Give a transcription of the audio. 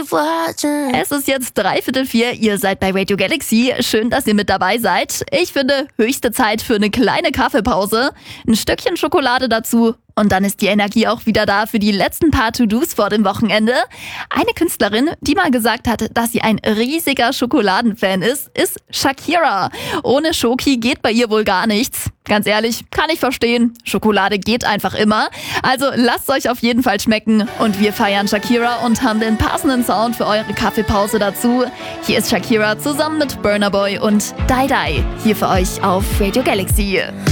keep watching. Es ist jetzt 3:45, ihr seid bei Radio Galaxy. Schön, dass ihr mit dabei seid. Ich finde, höchste Zeit für eine kleine Kaffeepause, ein Stückchen Schokolade dazu und dann ist die Energie auch wieder da für die letzten paar To-Dos vor dem Wochenende. Eine Künstlerin, die mal gesagt hat, dass sie ein riesiger Schokoladenfan ist Shakira. Ohne Schoki geht bei ihr wohl gar nichts. Ganz ehrlich, kann ich verstehen. Schokolade geht einfach immer. Also lasst euch auf jeden Fall schmecken. Und wir feiern Shakira und haben den passenden Sound für eure Kaffeepause dazu. Hier ist Shakira zusammen mit Burna Boy und Die Die. Hier für euch auf Radio Galaxy.